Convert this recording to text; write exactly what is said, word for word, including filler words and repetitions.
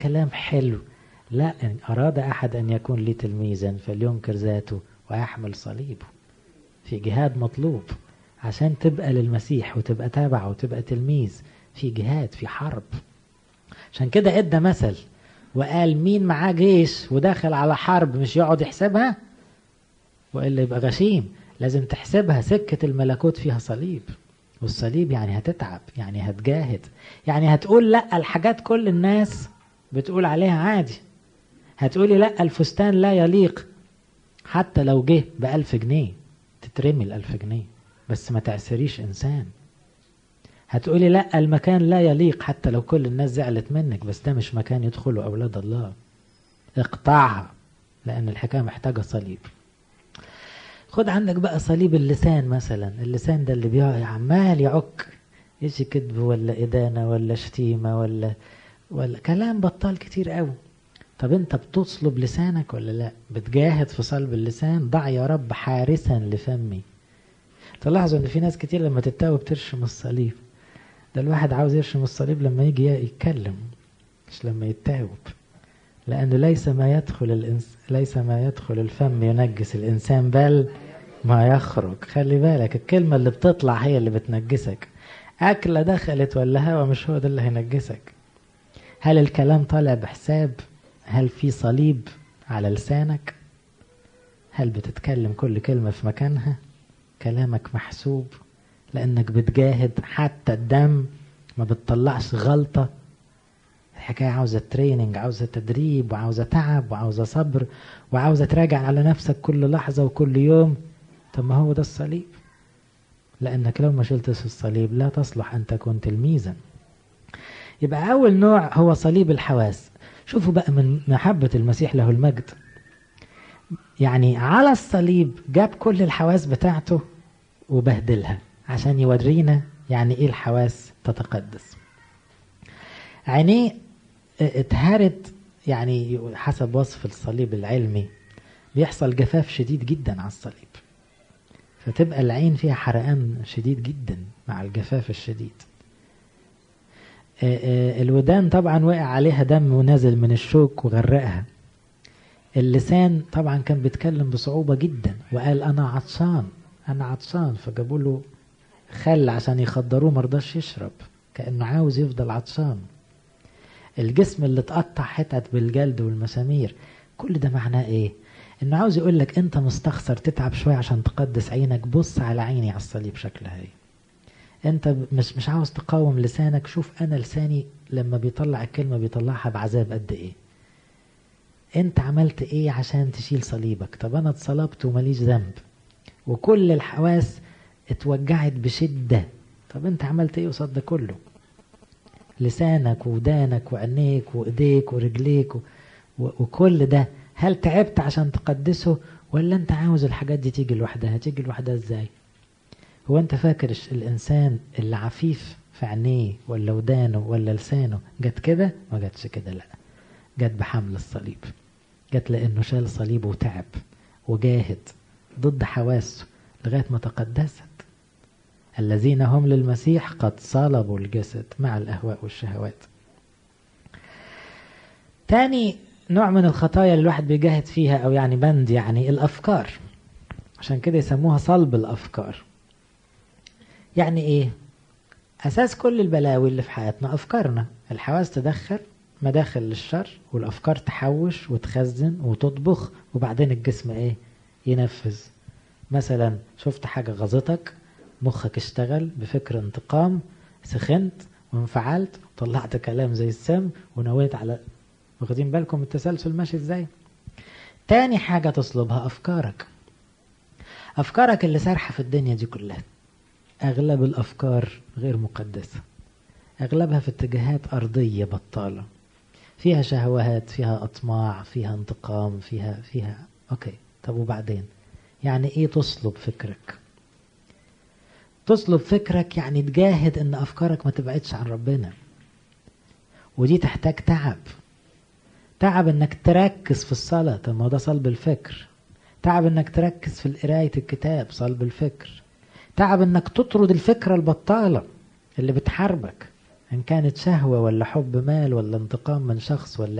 كلام حلو. لا، إن أراد أحد أن يكون لي تلميذا فلينكر ذاته ويحمل صليبه. في جهاد مطلوب عشان تبقى للمسيح وتبقى تابع وتبقى تلميذ. في جهاد، في حرب. عشان كده ادى مثل وقال مين معاه جيش وداخل على حرب مش يقعد يحسبها، وإلا يبقى غشيم. لازم تحسبها. سكة الملكوت فيها صليب، والصليب يعني هتتعب، يعني هتجاهد، يعني هتقول لا الحاجات كل الناس بتقول عليها عادي. هتقولي لا الفستان لا يليق حتى لو جه بألف جنيه، تترمي الألف جنيه بس ما تعسريش إنسان. هتقولي لا المكان لا يليق حتى لو كل الناس زعلت منك، بس ده مش مكان يدخله أولاد الله. اقطعها، لأن الحكاية محتاجة صليب. خد عندك بقى صليب اللسان مثلا. اللسان ده اللي بيقع عمال يعك، ايش كذب ولا إدانة ولا شتيمة ولا ولا كلام بطال كتير قوي. طب انت بتصلب لسانك ولا لا؟ بتجاهد في صلب اللسان. ضع يا رب حارسا لفمي. تلاحظوا ان في ناس كتير لما تتاوب ترشم الصليب. ده الواحد عاوز يرشم الصليب لما يجي يتكلم، مش لما يتاوب. لأنه ليس ما يدخل الإنس... ليس ما يدخل الفم ينجس الإنسان، بل ما يخرج. خلي بالك، الكلمة اللي بتطلع هي اللي بتنجسك. أكلة دخلت ولا هوا مش هو ده اللي هينجسك. هل الكلام طالع بحساب؟ هل في صليب على لسانك؟ هل بتتكلم كل كلمة في مكانها؟ كلامك محسوب لأنك بتجاهد. حتى الدم ما بتطلعش غلطة. الحكاية عاوزة تريننج، عاوزة تدريب، وعاوزة تعب، وعاوزة صبر، وعاوزة تراجع على نفسك كل لحظة وكل يوم. طب ما هو ده الصليب. لأنك لو ما شلتش الصليب لا تصلح أن تكون تلميذا. يبقى أول نوع هو صليب الحواس. شوفوا بقى من محبة المسيح له المجد، يعني على الصليب جاب كل الحواس بتاعته وبهدلها عشان يورينا يعني ايه الحواس تتقدس. عينيه اتهرت، يعني حسب وصف الصليب العلمي بيحصل جفاف شديد جدا على الصليب، فتبقى العين فيها حرقان شديد جدا مع الجفاف الشديد. الودان طبعا وقع عليها دم ونازل من الشوك وغرقها. اللسان طبعا كان بيتكلم بصعوبة جدا وقال أنا عطشان أنا عطشان، فجابوا له خل عشان يخدروه، مرضاش يشرب كأنه عاوز يفضل عطشان. الجسم اللي اتقطع حتت بالجلد والمسامير، كل ده معناه ايه؟ انه عاوز يقولك انت مستخسر تتعب شوية عشان تقدس عينك، بص على عيني على الصليب شكلها ايه. انت مش مش عاوز تقاوم لسانك، شوف انا لساني لما بيطلع الكلمة بيطلعها بعذاب قد ايه. انت عملت ايه عشان تشيل صليبك؟ طب انا اتصلبت ومليش ذنب وكل الحواس اتوجعت بشدة. طب انت عملت ايه قصاد ده كله؟ لسانك ودانك وعينيك وايديك ورجليك و... و... وكل ده، هل تعبت عشان تقدسه ولا انت عاوز الحاجات دي تيجي لوحدها؟ تيجي لوحدها ازاي؟ هو انت فاكر الانسان اللي عفيف في عينيه ولا ودانه ولا لسانه جت كده؟ ما جتش كده، لا، جت بحمل الصليب. جت لانه شال صليبه وتعب وجاهد ضد حواسه لغاية ما تقدست. الذين هم للمسيح قد صلبوا الجسد مع الأهواء والشهوات. تاني نوع من الخطايا اللي الواحد بيجاهد فيها، أو يعني بند، يعني الأفكار. عشان كده يسموها صلب الأفكار. يعني إيه؟ أساس كل البلاوي اللي في حياتنا أفكارنا. الحواس تدخل مداخل للشر، والأفكار تحوش وتخزن وتطبخ، وبعدين الجسم إيه؟ ينفذ. مثلا شفت حاجة غزتك، مخك اشتغل بفكر انتقام، سخنت وانفعلت وطلعت كلام زي السم ونويت على. واخدين بالكم التسلسل ماشي ازاي؟ تاني حاجة تصلبها أفكارك. أفكارك اللي سارحة في الدنيا دي كلها، أغلب الأفكار غير مقدسة، أغلبها في اتجاهات أرضية بطالة، فيها شهوات، فيها أطماع، فيها انتقام، فيها فيها أوكي. طب وبعدين؟ يعني إيه تصلب فكرك؟ تصلب فكرك يعني تجاهد ان افكارك ما تبعدش عن ربنا، ودي تحتاج تعب. تعب انك تركز في الصلاة، طب ما ده صلب الفكر. تعب انك تركز في قراية الكتاب، صلب الفكر. تعب انك تطرد الفكرة البطالة اللي بتحاربك، إن كانت شهوة ولا حب مال ولا انتقام من شخص ولا